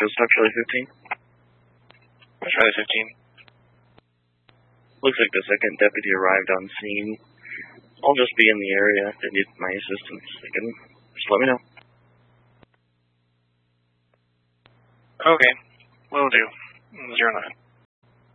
Stock Charlie 15. Charlie 15. Looks like the second deputy arrived on scene. I'll just be in the area if they need my assistance. They can just let me know. Okay, will do. 09.